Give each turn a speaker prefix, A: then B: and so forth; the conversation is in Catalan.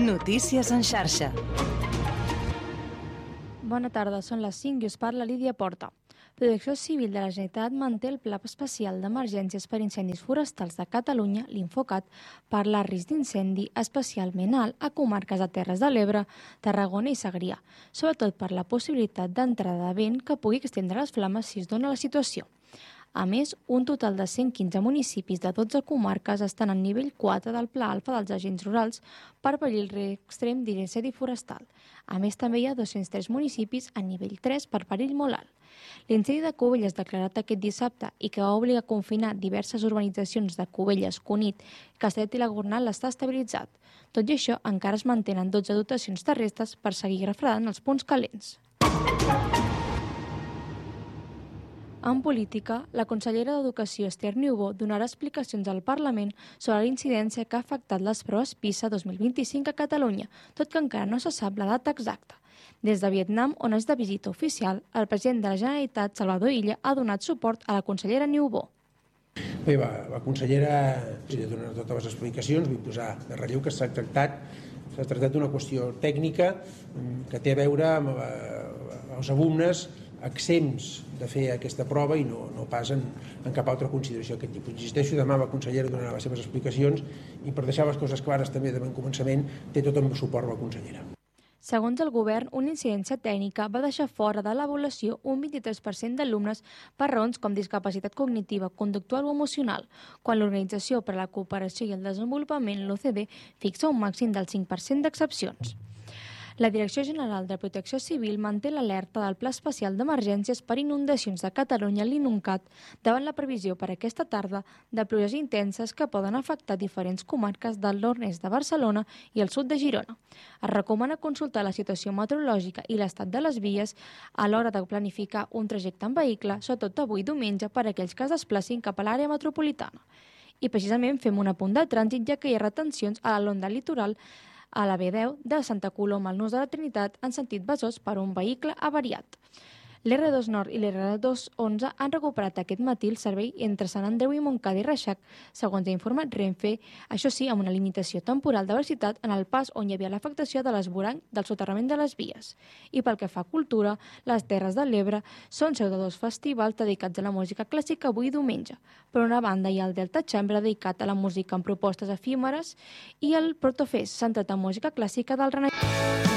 A: Notícies en xarxa.
B: Bona tarda, són les 5 i us parla Lídia Porta. Protecció Civil de la Generalitat manté el Pla Especial d'Emergències per Incendis Forestals de Catalunya, l'Infocat, per la risc d'incendi especialment alt a comarques de Terres de l'Ebre, Tarragona i Segrià, sobretot per la possibilitat d'entrada de vent que pugui extendre les flames si es dona la situació. A més, un total de 115 municipis de 12 comarques estan al nivell 4 del Pla Alfa dels agents rurals per perill extrem d'incendi forestal. A més, també hi ha 203 municipis a nivell 3 per perill molt alt. L'incendi de Cubelles declarat aquest dissabte i que va obligar a confinar diverses urbanitzacions de Cubelles, Cunit, Castellet i la Gornal està estabilitzat. Tot i això, encara es mantenen 12 dotacions terrestres per seguir refredant els punts calents. En política, la consellera d'Educació Esther Niubó donarà explicacions al Parlament sobre la incidència que ha afectat les proves PISA 2025 a Catalunya, tot que encara no se sap la data exacta. Des de Vietnam, on és de visita oficial, el president de la Generalitat, Salvador Illa, ha donat suport a la consellera Niubó.
C: Bé, la consellera ha donat totes les explicacions, vull posar de relleu que s'ha tractat d'una qüestió tècnica que té a veure amb els alumnes exempts de fer aquesta prova i no pas en cap altra consideració d'aquest tipus. Insisteixo, demà la consellera donarà les seves explicacions i per deixar les coses clares també de bon començament té tot el suport la consellera.
B: Segons el govern, una incidència tècnica va deixar fora de l'avaluació un 23% d'alumnes per raons com discapacitat cognitiva, conductual o emocional, quan l'Organització per a la Cooperació i el Desenvolupament, l'OCDE, fixa un màxim del 5% d'excepcions. La Direcció General de Protecció Civil manté l'alerta del Pla Especial d'Emergències per Inundacions de Catalunya, l'INUNCAT, davant la previsió per aquesta tarda de pluges intenses que poden afectar diferents comarques del nord-est de Barcelona i el sud de Girona. Es recomana consultar la situació meteorològica i l'estat de les vies a l'hora de planificar un trajecte en vehicle, sobretot avui diumenge per a aquells que es desplacin cap a l'àrea metropolitana. I precisament fem un apunt de trànsit, ja que hi ha retencions a la Ronda Litoral a la B10 de Santa Coloma al Nus de la Trinitat en sentit Besòs per un vehicle avariat. L'R2 Nord i l'R2 11 han recuperat aquest matí el servei entre Sant Andreu i Montcada i Reixac, segons ha informat Renfe, això sí, amb una limitació temporal de velocitat en el pas on hi havia l'afectació de l'esvoranc del soterrament de les vies. I pel que fa a cultura, les Terres de l'Ebre són seu de 2 festivals dedicats a la música clàssica avui diumenge. Per una banda hi ha el Delta Chambre dedicat a la música amb propostes efímeres i el Protofest, centrat en música clàssica del Renaixement.